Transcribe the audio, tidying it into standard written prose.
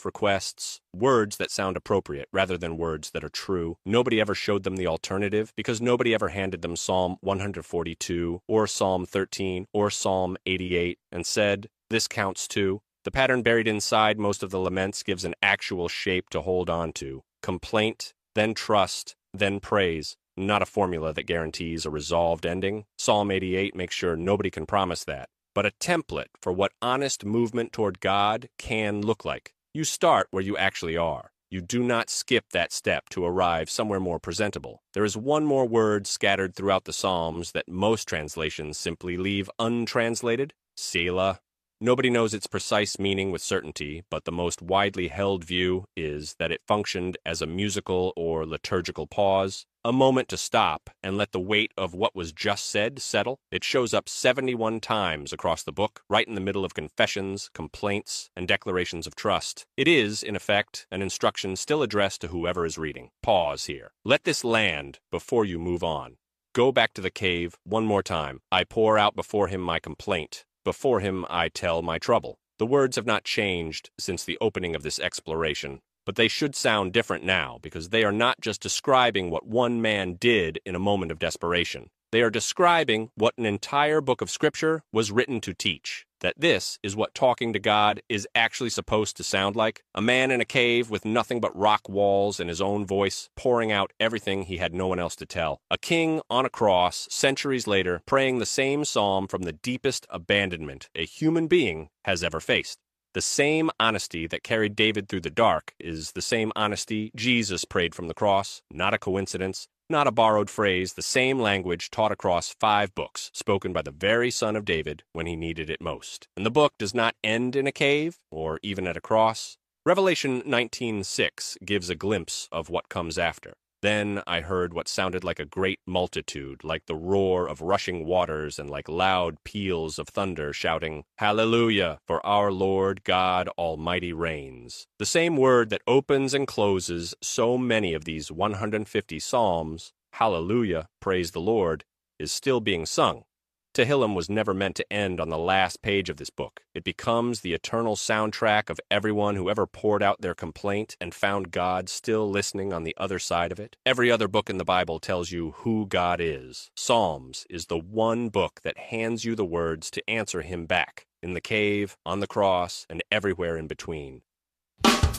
requests, words that sound appropriate rather than words that are true. Nobody ever showed them the alternative because nobody ever handed them Psalm 142 or Psalm 13 or Psalm 88 and said, "This counts too." The pattern buried inside most of the laments gives an actual shape to hold on to. Complaint, then trust, then praise. Not a formula that guarantees a resolved ending. Psalm 88 makes sure nobody can promise that, but a template for what honest movement toward God can look like. You start where you actually are. You do not skip that step to arrive somewhere more presentable. There is one more word scattered throughout the Psalms that most translations simply leave untranslated: Selah. Nobody knows its precise meaning with certainty, but the most widely held view is that it functioned as a musical or liturgical pause, a moment to stop and let the weight of what was just said settle. It shows up 71 times across the book, right in the middle of confessions, complaints, and declarations of trust. It is, in effect, an instruction still addressed to whoever is reading. Pause here. Let this land before you move on. Go back to the cave one more time. I pour out before him my complaint. Before him I tell my trouble. The words have not changed since the opening of this exploration, but they should sound different now because they are not just describing what one man did in a moment of desperation. They are describing what an entire book of Scripture was written to teach, that this is what talking to God is actually supposed to sound like. A man in a cave with nothing but rock walls and his own voice, pouring out everything he had no one else to tell. A king on a cross, centuries later, praying the same psalm from the deepest abandonment a human being has ever faced. The same honesty that carried David through the dark is the same honesty Jesus prayed from the cross. Not a coincidence. Not a borrowed phrase, the same language taught across 5 books, spoken by the very son of David when he needed it most. And the book does not end in a cave, or even at a cross. Revelation 19:6 gives a glimpse of what comes after. Then I heard what sounded like a great multitude, like the roar of rushing waters and like loud peals of thunder, shouting, "Hallelujah, for our Lord God Almighty reigns." The same word that opens and closes so many of these 150 psalms, "Hallelujah, praise the Lord," is still being sung. Tehillim was never meant to end on the last page of this book. It becomes the eternal soundtrack of everyone who ever poured out their complaint and found God still listening on the other side of it. Every other book in the Bible tells you who God is. Psalms is the one book that hands you the words to answer him back, in the cave, on the cross, and everywhere in between.